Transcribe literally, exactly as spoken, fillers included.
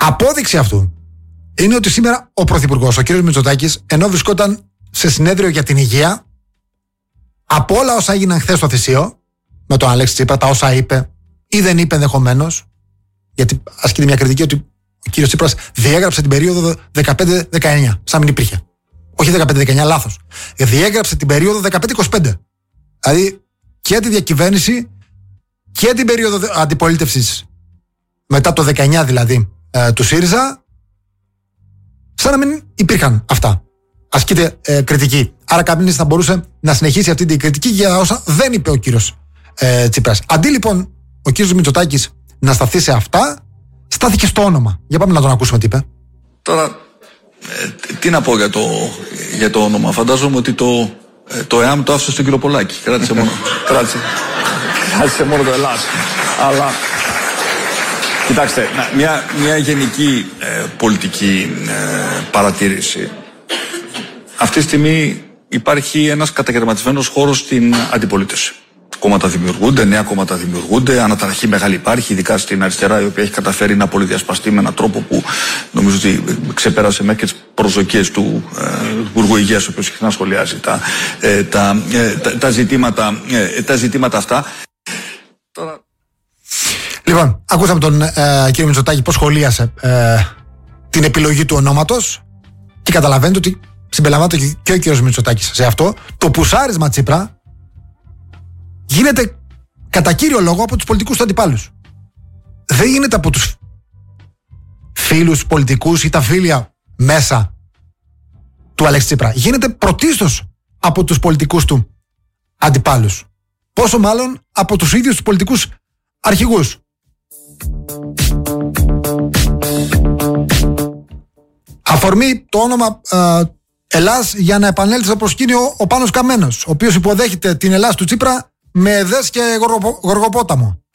Απόδειξη αυτού είναι ότι σήμερα ο Πρωθυπουργός, ο κ. Μητσοτάκης, ενώ βρισκόταν σε συνέδριο για την υγεία, από όλα όσα έγιναν χθες στο Θησίο, με τον Αλέξη Τσίπρα, τα όσα είπε ή δεν είπε ενδεχομένως, γιατί ασκείται μια κριτική ότι ο κ. Τσίπρας διέγραψε την περίοδο δεκαπέντε δεκαεννιά, σαν μην υπήρχε. Όχι δεκαπέντε δεκαεννιά, λάθος. Διέγραψε την περίοδο δεκαπέντε είκοσι πέντε. Δηλαδή και τη διακυβέρνηση και την περίοδο αντιπολίτευσης μετά το δεκαεννιά δηλαδή ε, του ΣΥΡΙΖΑ, σαν να μην υπήρχαν αυτά. Ασκείται ε, κριτική. Άρα κάποιος θα μπορούσε να συνεχίσει αυτή την κριτική για όσα δεν είπε ο κύριος ε, Τσίπρας. Αντί λοιπόν ο κύριος Μητσοτάκης να σταθεί σε αυτά, στάθηκε στο όνομα. Για πάμε να τον ακούσουμε τι είπε. Τώρα, ε, τι να πω για το, για το όνομα. Φαντάζομαι ότι το, ε, το ΕΑΜ το άφησε στον κύριο Πολάκη. Κράτησε μόνο, κράτησε, κράτησε μόνο το Ελλάς. Αλλά, κοιτάξτε, μια, μια γενική ε, πολιτική ε, παρατήρηση. Αυτή τη στιγμή υπάρχει ένας καταγερματισμένος χώρος στην αντιπολίτευση. Κόμματα δημιουργούνται, νέα κόμματα δημιουργούνται, αναταραχή μεγάλη υπάρχει, ειδικά στην αριστερά, η οποία έχει καταφέρει να πολυδιασπαστεί με έναν τρόπο που νομίζω ότι ξεπέρασε μέχρι και τις προσδοκίες του ε, Υπουργού Υγείας, ο οποίος συχνά σχολιάζει τα, ε, τα, ε, τα, τα, ζητήματα, ε, τα ζητήματα αυτά. Τώρα... Λοιπόν, ακούσαμε τον ε, κύριο Μητσοτάκη πώς σχολίασε ε, την επιλογή του ονόματος και καταλαβαίνετε ότι συμπεριλαμβάνεται και ο κύριος Μητσοτάκης σε αυτό. Το πουσάρισμα Τσίπρα γίνεται κατά κύριο λόγο από τους πολιτικούς του αντιπάλους. Δεν γίνεται από τους φίλους πολιτικούς ή τα φίλια μέσα του Αλέξη Τσίπρα. Γίνεται πρωτίστως από τους πολιτικούς του αντιπάλους. Πόσο μάλλον από τους ίδιους τους πολιτικούς αρχηγούς. Αφορμή το όνομα ε, Ελλάς για να επανέλθει στο προσκήνιο ο Πάνος Καμένος, ο οποίος υποδέχεται την Ελλάς του Τσίπρα με εδές και γοργοπόταμο.